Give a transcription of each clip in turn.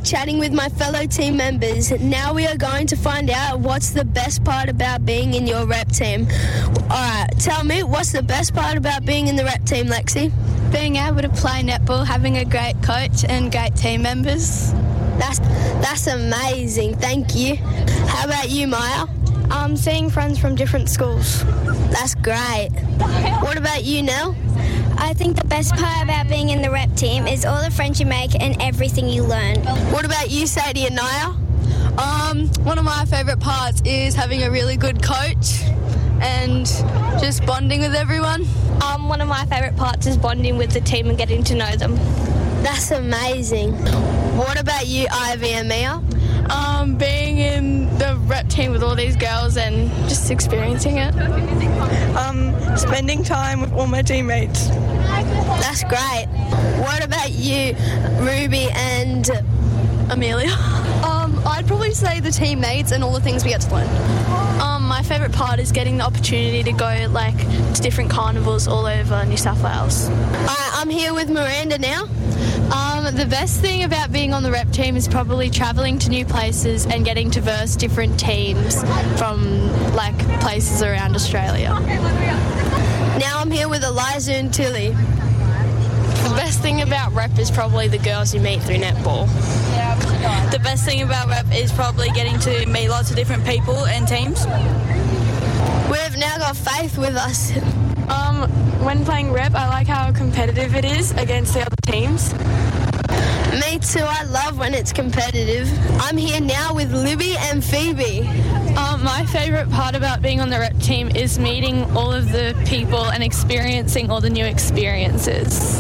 back chatting with my fellow team members. Now we are going to find out what's the best part about being in your rep team. Alright, tell me, what's the best part about being in the rep team, Lexi? Being able to play netball, having a great coach and great team members. That's amazing, thank you. How about you, Maya? Seeing friends from different schools. That's great. What about you, Nell? I think the best part about being in the rep team is all the friends you make and everything you learn. What about you, Sadie and Naya? One of my favourite parts is having a really good coach and just bonding with everyone. One of my favourite parts is bonding with the team and getting to know them. That's amazing. What about you, Ivy and Mia? Being in the rep team with all these girls and just experiencing it. Spending time with all my teammates. That's great. What about you, Ruby and Amelia? I'd probably say the teammates and all the things we get to learn. My favourite part is getting the opportunity to go to different carnivals all over New South Wales. I'm here with Miranda now. The best thing about being on the rep team is probably travelling to new places and getting to verse different teams from places around Australia. Now I'm here with Eliza and Tilly. The best thing about rep is probably the girls you meet through netball. The best thing about rep is probably getting to meet lots of different people and teams. We've now got Faith with us. When playing rep, I like how competitive it is against the other teams. Me too, I love when it's competitive. I'm here now with Libby and Phoebe. My favourite part about being on the rep team is meeting all of the people and experiencing all the new experiences.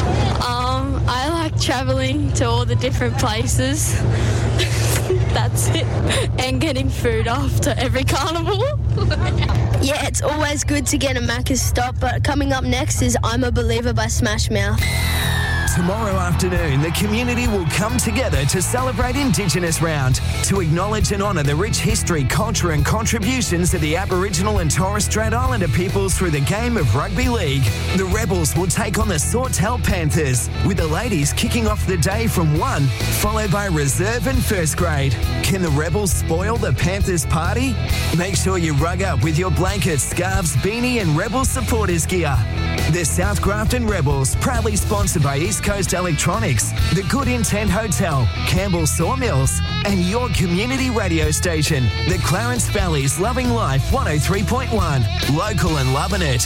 I like travelling to all the different places. That's it. And getting food after every carnival. Yeah, it's always good to get a Macca's stop, but coming up next is I'm a Believer by Smash Mouth. Tomorrow afternoon, the community will come together to celebrate Indigenous Round, to acknowledge and honour the rich history, culture and contributions of the Aboriginal and Torres Strait Islander peoples through the game of rugby league. The Rebels will take on the Sawtell Panthers, with the ladies kicking off the day from 1, followed by reserve and first grade. Can the Rebels spoil the Panthers party? Make sure you rug up with your blankets, scarves, beanie and Rebels supporters gear. The South Grafton Rebels, proudly sponsored by East Coast Electronics, the Good Intent Hotel, Campbell Sawmills, and your community radio station, the Clarence Valley's Loving Life 103.1, local and loving it.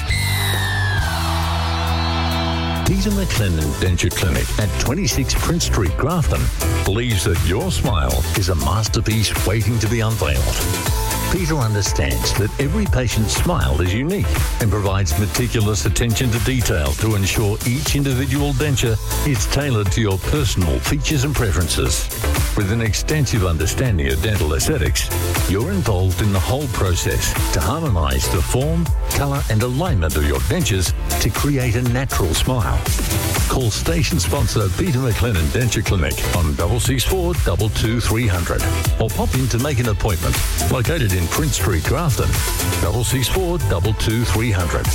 Peter McLennan Denture Clinic at 26 Prince Street, Grafton, believes that your smile is a masterpiece waiting to be unveiled. Peter understands that every patient's smile is unique and provides meticulous attention to detail to ensure each individual denture is tailored to your personal features and preferences. With an extensive understanding of dental aesthetics, you're involved in the whole process to harmonise the form, colour and alignment of your dentures to create a natural smile. Call station sponsor Peter McLennan Denture Clinic on 664 22300 or pop in to make an appointment. Located in Prince Street, Grafton, 664 22300.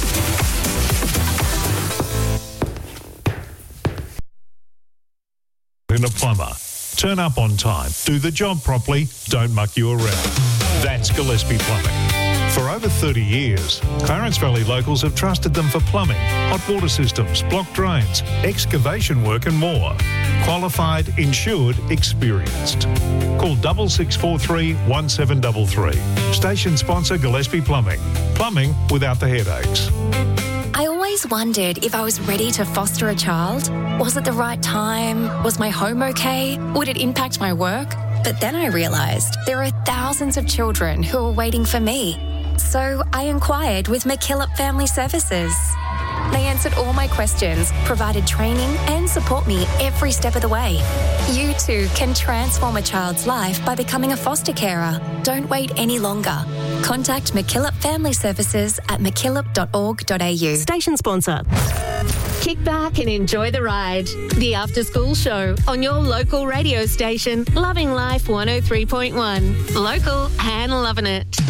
In a plumber. Turn up on time, do the job properly, don't muck you around. That's Gillespie Plumbing. For over 30 years, Clarence Valley locals have trusted them for plumbing, hot water systems, block drains, excavation work and more. Qualified, insured, experienced. Call 6643 1733. Station sponsor Gillespie Plumbing. Plumbing without the headaches. I always wondered if I was ready to foster a child. Was it the right time? Was my home okay? Would it impact my work? But then I realised there are thousands of children who are waiting for me. So I inquired with McKillop Family Services. They answered all my questions, provided training and support me every step of the way. You too can transform a child's life by becoming a foster carer. Don't wait any longer. Contact McKillop Family Services at mckillop.org.au. Station sponsor. Kick back and enjoy the ride. The After School Show on your local radio station, Loving Life 103.1. Local and loving it.